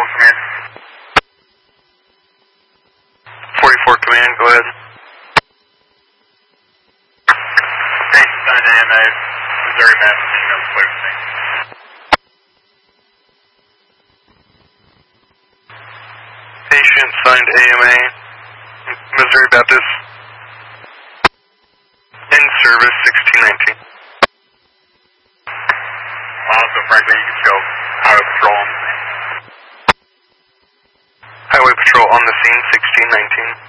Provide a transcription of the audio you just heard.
Command. 44 Command, go ahead. Patient signed AMA, Missouri Baptist, clear for me. Patient signed AMA, Missouri Baptist. In service, 1619. So frankly, you can show Highway Patrol on the scene. Highway Patrol on the scene, 1619.